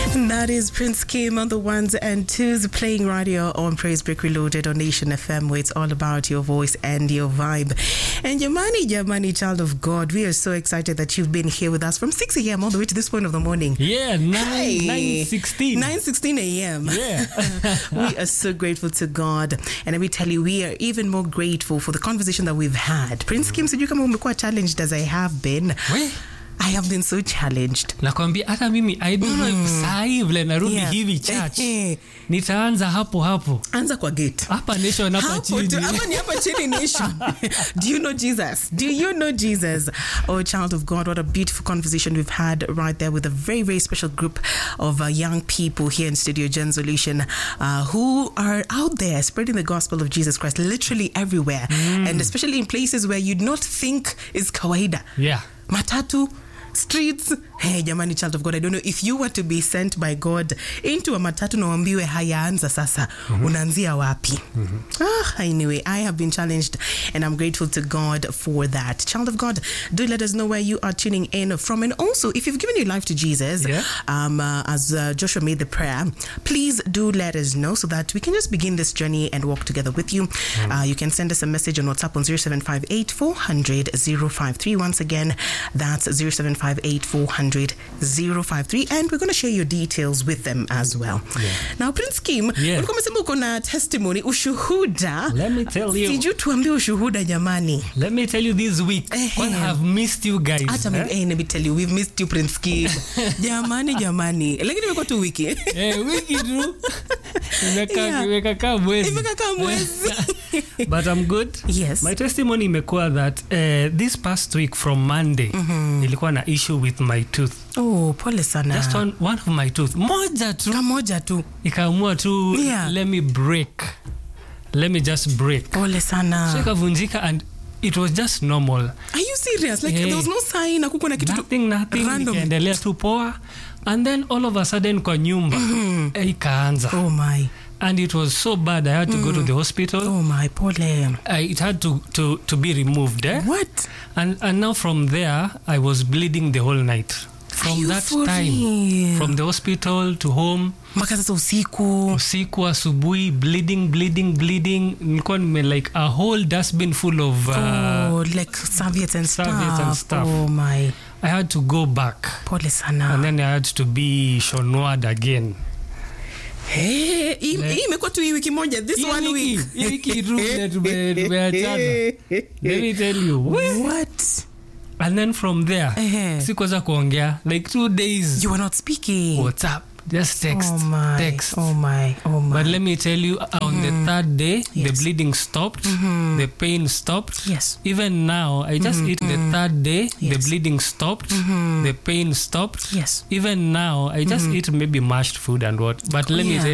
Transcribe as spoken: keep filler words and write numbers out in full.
That is Prince Kim on the ones and twos, playing radio on Praise Break Reloaded on Nation F M, where it's all about your voice and your vibe. And Yamani, Yamani, child of God, we are so excited that you've been here with us from six a.m. all the way to this point of the morning. Yeah, nine sixteen. nine sixteen a.m. Yeah. We are so grateful to God. And let me tell you, we are even more grateful for the conversation that we've had. Prince Kim, sijui kama umekuwa challenged as I have been. We? I have been so challenged. Nakwambia hata mimi I don't know if saa hii vile narudi Yeah. hivi church. Nitaanza hapo hapo. Anza kwa gate. Hapa nation hapa Hapo chini. tu, hapa ni hapa chini nation. Do you know Jesus? Do you know Jesus? Oh, child of God, what a beautiful conversation we've had right there with a very, very special group of uh, young people here in Studio Gen Solution uh, who are out there spreading the gospel of Jesus Christ literally everywhere. Mm. And especially in places where you'd not think is kawaida. Yeah. Matatu, streets. Hey, jamani, child of God, I don't know if you were to be sent by God into a matatu na uambiwe hayaanza sasa, mm-hmm. unaanzia wapi? Mm-hmm. Ah, anyway, I have been challenged and I'm grateful to God for that. Child of God, do let us know where you are tuning in from. And also, if you've given your life to Jesus, yeah. um, uh, as uh, Joshua made the prayer, please do let us know so that we can just begin this journey and walk together with you. Mm-hmm. Uh, you can send us a message on WhatsApp on zero seven five eight, four hundred, zero five three. Once again, that's zero seven five eight, four hundred, zero five three, and we're going to share your details with them as well. Yeah. Now, Prince Kim, yeah. ulikuwa umesema uko na testimony, ushuhuda. Let me tell you. Siju tuambie ushuhuda jamani. Let me tell you this week. Eh, I have missed you guys. Hata eh? eh, let me tell you, we've missed you, Prince Kim. Jamani, jamani. Lakini imekuwa tu wiki. Eh, wiki tu. Imeka imeka mwezi. Imeka mwezi. But I'm good. Yes. My testimony imekuwa that uh, this past week from Monday, mm-hmm. nilikuwa na issue with my tooth. Oh, pole sana. Just one, one of my tooth. Moja tu. Kamoja tu. Ikaamua tu, yeah. let me break. Let me just break. Pole sana. So ikavunjika and it was just normal. Are you serious? Like, yeah. there was no sign, hakukuwa na kitu nothing, nothing. Random. Nikaendelea tu poa. And then all of a sudden kwa nyumba, mm-hmm. eh, ikaanza. Oh my. And it was so bad, I had to mm. go to the hospital. Oh my, pole. I, it had to, to, to be removed. Eh? What? And, and now from there, I was bleeding the whole night. From that time, real? From the hospital to home. Mpaka sasa usiku. Usiku, asubuhi, bleeding, bleeding, bleeding. Nilikuwa nime like a whole dustbin full of... Uh, oh, like serviettes and serviettes stuff. and stuff. Oh my. I had to go back. Pole sana. And then I had to be shonward again. Hey, hii imekuwa tu wiki moja, this one week. Hii wiki rule tumeachana. Let me tell you. What? And then from there, uh-huh. sikuweza kuongea. Like two days. You were not speaking. What's up? Just text. Oh my. Text. Oh my. Oh my. But let me tell you, on mm-hmm. the third day, yes. the bleeding stopped. Mm-hmm. The pain stopped. Yes. Even now, I just mm-hmm. eat the third day, yes. the bleeding stopped. Mm-hmm. The pain stopped. Yes. Even now, I just mm-hmm. eat maybe mashed food and what. But let yeah. me tell